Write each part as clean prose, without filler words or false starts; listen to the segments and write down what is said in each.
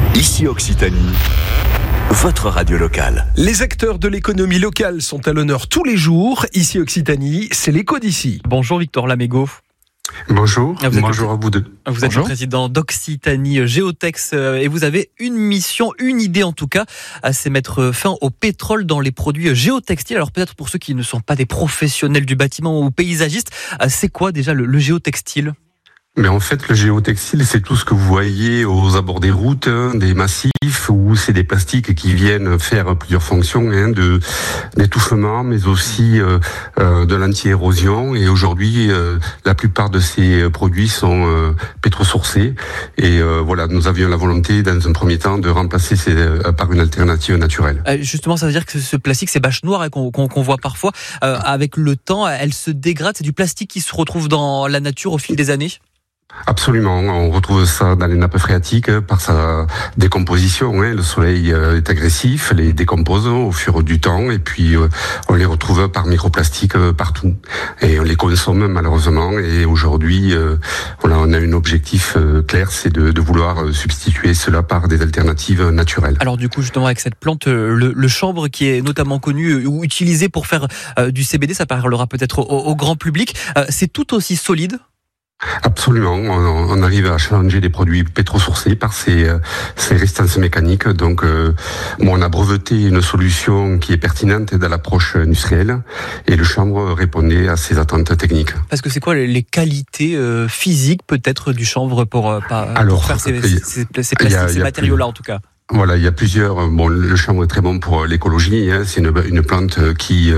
Ici Occitanie, votre radio locale. Les acteurs de l'économie locale sont à l'honneur tous les jours. Ici Occitanie, c'est l'écho d'ici. Bonjour Victor Lamégo. Bonjour, bonjour à vous deux. Vous êtes le président d'Occitanie Géotex et vous avez une mission, une idée en tout cas, c'est mettre fin au pétrole dans les produits géotextiles. Alors peut-être pour ceux qui ne sont pas des professionnels du bâtiment ou paysagistes, c'est quoi déjà le géotextile ? Mais en fait, le géotextile, c'est tout ce que vous voyez aux abords des routes, des massifs, où c'est des plastiques qui viennent faire plusieurs fonctions, d'étouffement, mais aussi de l'anti-érosion. Et aujourd'hui, la plupart de ces produits sont pétrosourcés. Et voilà, nous avions la volonté, dans un premier temps, de remplacer par une alternative naturelle. Justement, ça veut dire que ce plastique, ces bâches noires qu'on voit parfois, avec le temps, elles se dégradent. C'est du plastique qui se retrouve dans la nature au fil des années ? Absolument, on retrouve ça dans les nappes phréatiques par sa décomposition. Le soleil est agressif, les décompose au fur du temps et puis on les retrouve par microplastiques partout. Et on les consomme malheureusement et aujourd'hui on a un objectif clair, c'est de vouloir substituer cela par des alternatives naturelles. Alors du coup justement avec cette plante, le chanvre qui est notamment connu ou utilisé pour faire du CBD, ça parlera peut-être au grand public, c'est tout aussi solide ? Absolument, on arrive à challenger des produits pétrosourcés par ces résistances mécaniques. Donc, on a breveté une solution qui est pertinente dans l'approche industrielle et le chanvre répondait à ces attentes techniques. Parce que c'est quoi les qualités physiques peut-être du chanvre pour faire ces plastiques, ces matériaux-là en tout cas? Voilà, il y a plusieurs. Le chanvre est très bon pour l'écologie. C'est une plante qui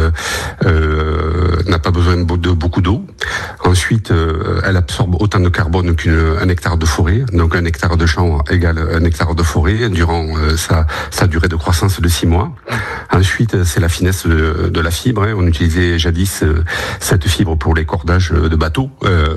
n'a pas besoin de beaucoup d'eau. Ensuite, elle absorbe autant de carbone qu'un hectare de forêt. Donc, un hectare de chanvre égale un hectare de forêt durant sa durée de croissance de 6 mois. Ensuite, c'est la finesse de la fibre. On utilisait jadis cette fibre pour les cordages de bateaux.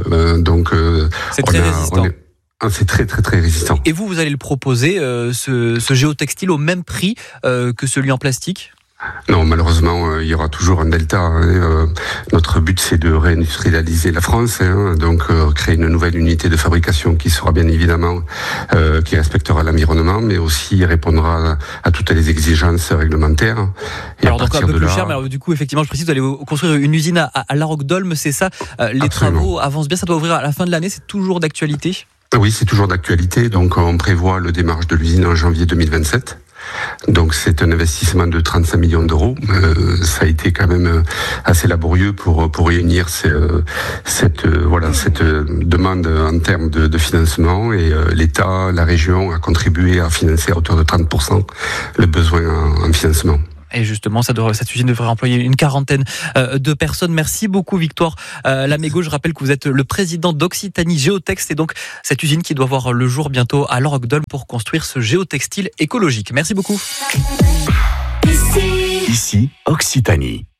C'est très résistant. C'est très très très résistant. Et vous allez le proposer, ce géotextile, au même prix que celui en plastique ? Non, malheureusement, il y aura toujours un delta. Notre but, c'est de réindustrialiser la France, donc créer une nouvelle unité de fabrication qui sera bien évidemment, qui respectera l'environnement, mais aussi répondra à toutes les exigences réglementaires. Et alors donc un peu plus cher, mais alors, du coup, effectivement, je précise, vous allez construire une usine à La Roque-d'Olme, c'est ça ? Les travaux avancent bien, ça doit ouvrir à la fin de l'année, c'est toujours d'actualité ? Oui, c'est toujours d'actualité. Donc, on prévoit le démarrage de l'usine en janvier 2027. Donc, c'est un investissement de 35 millions d'euros. Ça a été quand même assez laborieux pour réunir cette demande en termes de financement. Et l'État, la région a contribué à financer à hauteur de 30% le besoin en financement. Et justement, cette usine devrait employer une quarantaine de personnes. Merci beaucoup, Victor Lamégo. Je rappelle que vous êtes le président d'Occitanie Géotex. Et donc, cette usine qui doit voir le jour bientôt à La Roque-d'Olme pour construire ce géotextile écologique. Merci beaucoup. Ici Occitanie.